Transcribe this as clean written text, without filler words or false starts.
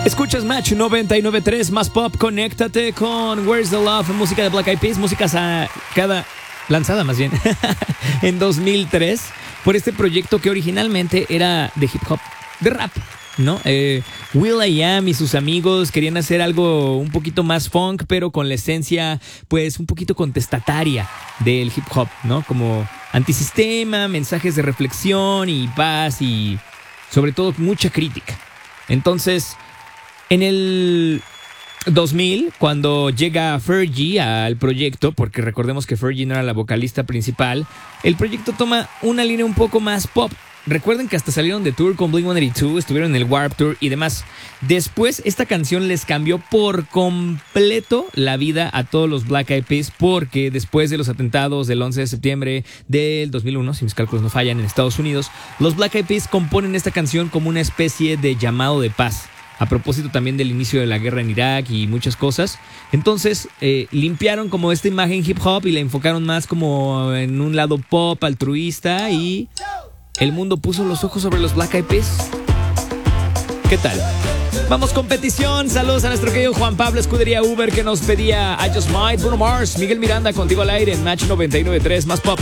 Escuchas Match 99.3 más pop. Conéctate con Where's the Love, música de Black Eyed Peas, música lanzada más bien en 2003 por este proyecto que originalmente era de hip hop, de rap, ¿no? will.i.am y sus amigos querían hacer algo un poquito más funk, pero con la esencia, pues, un poquito contestataria del hip hop, ¿no? Como antisistema, mensajes de reflexión y paz y, sobre todo, mucha crítica. Entonces, en el 2000, cuando llega Fergie al proyecto, porque recordemos que Fergie no era la vocalista principal, el proyecto toma una línea un poco más pop. Recuerden que hasta salieron de tour con Blink-182, estuvieron en el Warped Tour y demás. Después, esta canción les cambió por completo la vida a todos los Black Eyed Peas, porque después de los atentados del 11 de septiembre del 2001, si mis cálculos no fallan, en Estados Unidos, los Black Eyed Peas componen esta canción como una especie de llamado de paz, a propósito también del inicio de la guerra en Irak y muchas cosas. Entonces limpiaron como esta imagen hip hop y la enfocaron más como en un lado pop, altruista, y el mundo puso los ojos sobre los Black Eyed Peas. ¿Qué tal? Vamos con petición. Saludos a nuestro querido Juan Pablo Escudería Uber, que nos pedía I Just Might, Bruno Mars, Miguel Miranda, contigo al aire en Match 99.3 más pop.